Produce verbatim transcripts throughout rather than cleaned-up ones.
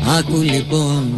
Άκου λοιπόν.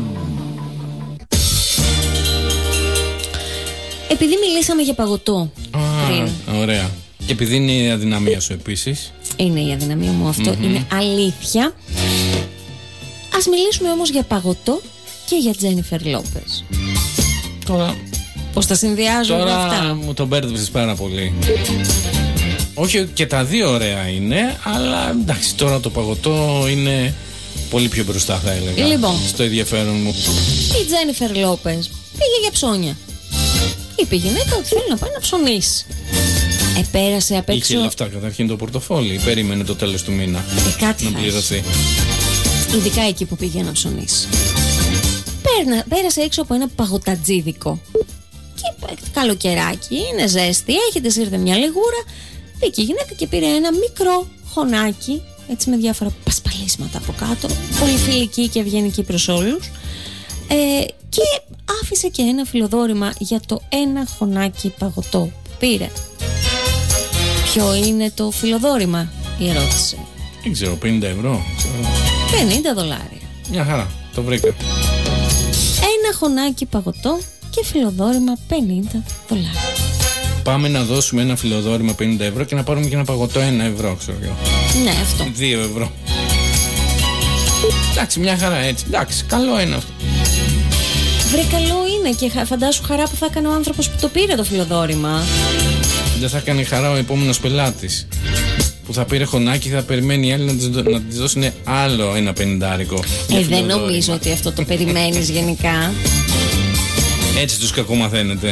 Επειδή μιλήσαμε για παγωτό Α, πριν. ωραία. Και επειδή είναι η αδυναμία σου επίσης. Είναι η αδυναμία μου αυτό, mm-hmm. είναι αλήθεια. Ας μιλήσουμε όμως για παγωτό και για Τζένιφερ Λόπες. Τώρα, πώς τα συνδυάζω τώρα αυτά. μου τον μπέρδεψες πάρα πολύ. Όχι, και τα δύο ωραία είναι, αλλά εντάξει, τώρα το παγωτό είναι πολύ πιο μπροστά, θα έλεγα. Λοιπόν, στο ενδιαφέρον μου. Η Τζένιφερ Λόπες πήγε για ψώνια. Είπε η γυναίκα ότι θέλει να πάει να ψωνίσει. Επέρασε απ' έξω. Είχε λεφτά καταρχήν το πορτοφόλι. Περίμενε το τέλος του μήνα ε, κάτι να πληρωθεί. Ειδικά εκεί που πήγε να ψωνίσει. Πέρνα, πέρασε έξω από ένα παγωτατζίδικο. Και καλοκαιράκι, είναι ζέστη, έχει της ήρθε μια λιγούρα. Πήγε η γυναίκα και πήρε ένα μικρό χωνάκι, έτσι με διάφορα πασπαλίσματα από κάτω. Πολύ φιλική και ευγενική προς όλους. Ε, και άφησε και ένα φιλοδόρημα για το ένα χωνάκι παγωτό που πήρε. Ποιο είναι το φιλοδόρημα, η ερώτηση. Δεν ξέρω, πενήντα ευρώ. πενήντα δολάρια. Μια χαρά, το βρήκα. Ένα χωνάκι παγωτό και φιλοδόρημα πενήντα δολάρια. Πάμε να δώσουμε ένα φιλοδόρημα πενήντα ευρώ και να πάρουμε και ένα παγωτό ένα ευρώ, ξέρω εγώ. Ναι, αυτό. δύο ευρώ. Εντάξει, μια χαρά έτσι. Εντάξει, καλό είναι αυτό. Βρε, καλό είναι και φαντάσου χαρά που θα έκανε ο άνθρωπος που το πήρε το φιλοδόρημα. Δεν θα κάνει χαρά ο επόμενος πελάτης που θα πήρε χωνάκι και θα περιμένει οι άλλοι να της, να της δώσουν άλλο ένα πενηντάρικο. Ε, δεν νομίζω ότι αυτό το περιμένεις γενικά. Έτσι τους κακομαθαίνετε.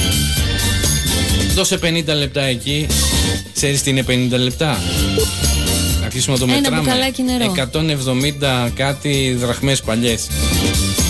Δώσε πενήντα λεπτά εκεί. Ξέρεις τι είναι πενήντα λεπτά? Αρχίσουμε να το μετράμε. Ένα μπουκαλάκι νερό. εκατόν εβδομήντα κάτι δραχμές παλιές.